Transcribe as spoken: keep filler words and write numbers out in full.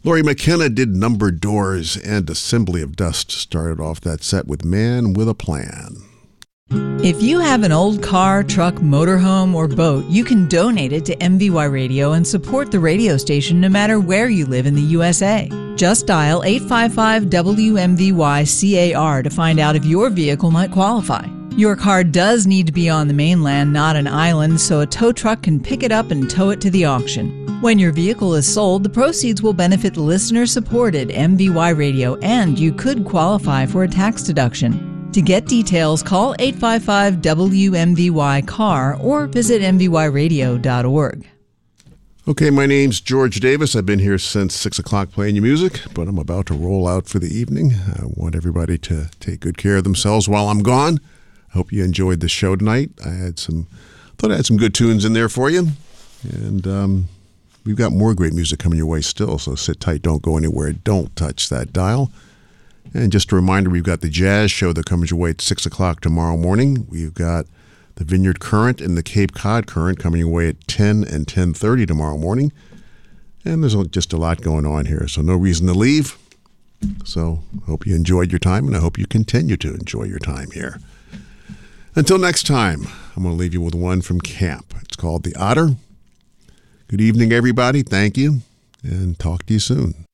Lori McKenna did Numbered Doors, and Assembly of Dust started off that set with Man with a Plan. If you have an old car, truck, motorhome, or boat, you can donate it to M V Y Radio and support the radio station no matter where you live in the U S A. Just dial eight five five W M V Y C A R to find out if your vehicle might qualify. Your car does need to be on the mainland, not an island, so a tow truck can pick it up and tow it to the auction. When your vehicle is sold, the proceeds will benefit listener-supported M V Y Radio, and you could qualify for a tax deduction. To get details, call eight five five W M V Y C A R or visit M V Y radio dot org. Okay, my name's George Davis. I've been here since six o'clock playing your music, but I'm about to roll out for the evening. I want everybody to take good care of themselves while I'm gone. I hope you enjoyed the show tonight. I had some, thought I had some good tunes in there for you. And um, we've got more great music coming your way still, so sit tight, don't go anywhere, don't touch that dial. And just a reminder, we've got the jazz show that comes your way at six o'clock tomorrow morning. We've got the Vineyard Current and the Cape Cod Current coming your way at ten and ten thirty tomorrow morning. And there's just a lot going on here, so no reason to leave. So I hope you enjoyed your time, and I hope you continue to enjoy your time here. Until next time, I'm going to leave you with one from camp. It's called The Otter. Good evening, everybody. Thank you, and talk to you soon.